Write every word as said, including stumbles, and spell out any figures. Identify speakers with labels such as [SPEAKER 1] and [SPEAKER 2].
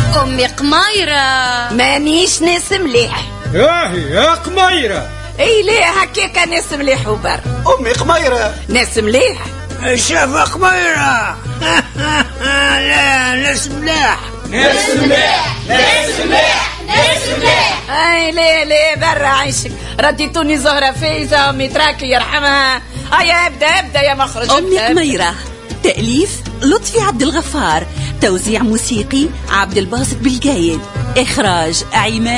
[SPEAKER 1] أمي قميرة.
[SPEAKER 2] مانيش ناس مليح.
[SPEAKER 3] ياهي يا قميرة.
[SPEAKER 2] اي ليه هكاكا ناس مليح وبر.
[SPEAKER 4] أمي قميرة.
[SPEAKER 2] ناس مليح.
[SPEAKER 5] شافة قميرة. لا ناس مليح.
[SPEAKER 6] ناس مليح ناس مليح ناس مليح.
[SPEAKER 2] اي ليه ليه برا عيشك. رديتوني زهرة فايزة أمي تراكي يرحمها. هيا ابدا ابدا يا مخرج.
[SPEAKER 7] أمي قميرة. تأليف لطفي عبد الغفار. توزيع موسيقي عبد الباسط بالجايد. إخراج عماد